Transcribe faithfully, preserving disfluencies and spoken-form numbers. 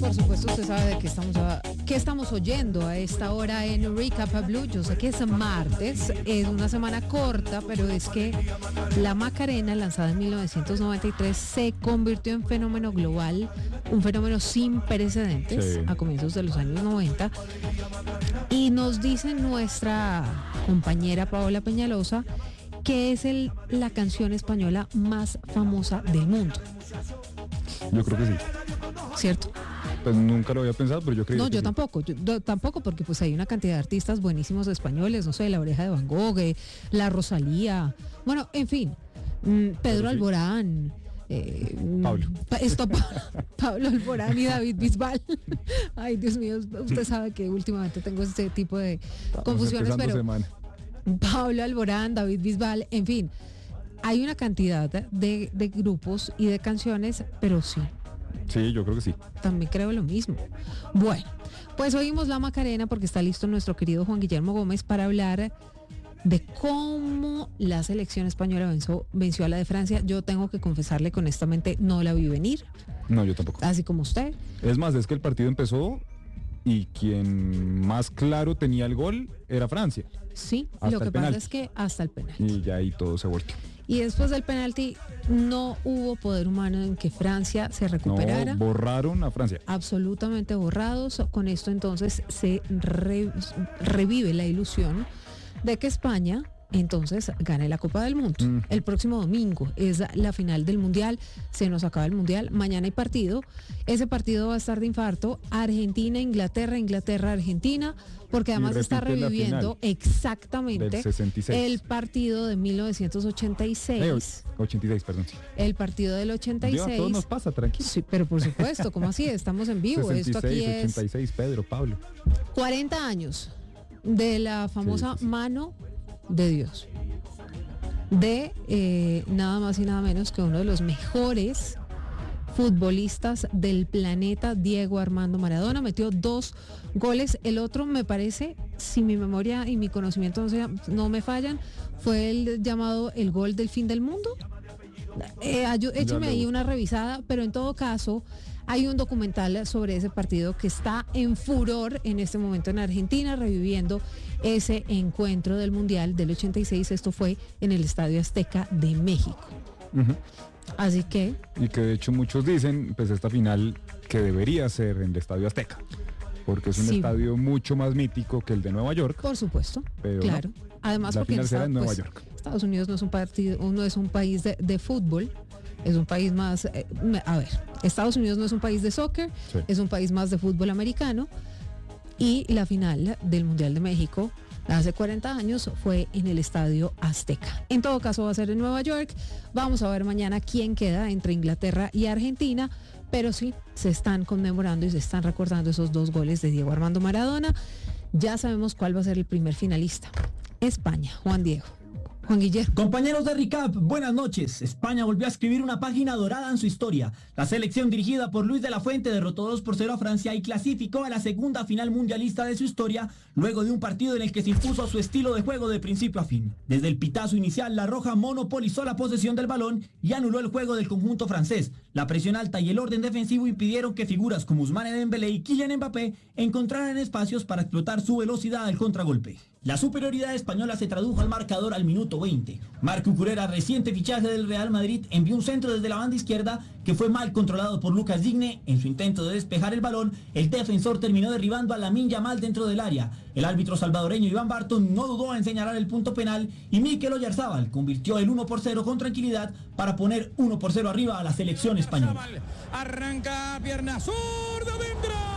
por supuesto, usted sabe de qué estamos, a, qué estamos oyendo a esta hora en Recap Blue. Yo sé que es martes, es una semana corta, pero es que la Macarena, lanzada en mil novecientos noventa y tres, se convirtió en fenómeno global, un fenómeno sin precedentes, sí, a comienzos de los años noventa. Y nos dice nuestra compañera Paola Peñalosa que es el, la canción española más famosa del mundo. Yo creo que sí. ¿Cierto? Pues nunca lo había pensado, pero yo creo no, que yo sí. tampoco, yo, yo tampoco, porque pues hay una cantidad de artistas buenísimos españoles, no sé, La Oreja de Van Gogh, eh, La Rosalía, bueno, en fin, mmm, Pedro sí. Alborán, eh, Pablo. Esto, Pablo Alborán y David Bisbal. Ay, Dios mío, usted sabe que últimamente tengo este tipo de Estamos confusiones, pero semana. Pablo Alborán, David Bisbal, en fin, hay una cantidad de, de grupos y de canciones, pero sí. Sí, yo creo que sí. También creo lo mismo. Bueno, pues oímos la Macarena porque está listo nuestro querido Juan Guillermo Gómez para hablar de cómo la selección española venció, venció a la de Francia. Yo tengo que confesarle que honestamente no la vi venir. No, yo tampoco. Así como usted. Es más, es que el partido empezó y quien más claro tenía el gol era Francia. Sí, lo que pasa es que hasta el penalti. Y ya ahí todo se volteó. Y después del penalti no hubo poder humano en que Francia se recuperara. No, borraron a Francia. Absolutamente borrados. Con esto entonces se re, revive la ilusión de que España entonces gane la Copa del Mundo. Mm. El próximo domingo es la final del Mundial. Se nos acaba el Mundial. Mañana hay partido. Ese partido va a estar de infarto. Argentina, Inglaterra, Inglaterra, Argentina. Porque además está reviviendo exactamente el partido de mil novecientos ochenta y seis. Eh, ochenta y seis, perdón. Sí. El partido del ochenta y seis. Dios, todo nos pasa, tranquilo. Sí, pero por supuesto, ¿cómo así? Estamos en vivo. sesenta y seis, Esto aquí es ochenta y seis, Pedro, Pablo. cuarenta años de la famosa sí, sí, sí. mano de Dios. De eh, nada más y nada menos que uno de los mejores futbolistas del planeta, Diego Armando Maradona. Metió dos goles. El otro, me parece, si mi memoria y mi conocimiento no, sea, no me fallan, fue el llamado el gol del fin del mundo. Eh, écheme ahí una revisada, pero en todo caso hay un documental sobre ese partido que está en furor en este momento en Argentina, reviviendo ese encuentro del Mundial del ochenta y seis. Esto fue en el Estadio Azteca de México. Uh-huh. Así que... Y que de hecho muchos dicen, pues esta final que debería ser en el Estadio Azteca, porque es un sí. estadio mucho más mítico que el de Nueva York. Por supuesto, pero claro. No, además la porque final será en Nueva pues, York. Estados Unidos no es un partido, no es un país de, de fútbol, es un país más, eh, a ver, Estados Unidos no es un país de soccer, sí. es un país más de fútbol americano, y la final del Mundial de México hace cuarenta años fue en el Estadio Azteca. En todo caso va a ser en Nueva York. Vamos a ver mañana quién queda entre Inglaterra y Argentina, pero sí, se están conmemorando y se están recordando esos dos goles de Diego Armando Maradona. Ya sabemos cuál va a ser el primer finalista. España, Juan Diego. Juan Guillermo. Compañeros de Recap, buenas noches. España volvió a escribir una página dorada en su historia. La selección dirigida por Luis de la Fuente derrotó dos por cero a Francia y clasificó a la segunda final mundialista de su historia, luego de un partido en el que se impuso a su estilo de juego de principio a fin. Desde el pitazo inicial, la Roja monopolizó la posesión del balón y anuló el juego del conjunto francés. La presión alta y el orden defensivo impidieron que figuras como Ousmane Dembélé y Kylian Mbappé encontraran espacios para explotar su velocidad al contragolpe. La superioridad española se tradujo al marcador al minuto veinte. Marc Cucurella, reciente fichaje del Real Madrid, envió un centro desde la banda izquierda que fue mal controlado por Lucas Digne. En su intento de despejar el balón, el defensor terminó derribando a Lamine Yamal dentro del área. El árbitro salvadoreño Iván Barton no dudó en señalar el punto penal y Mikel Oyarzábal convirtió el uno por cero con tranquilidad para poner uno por cero arriba a la selección española. Arranca pierna zurda dentro.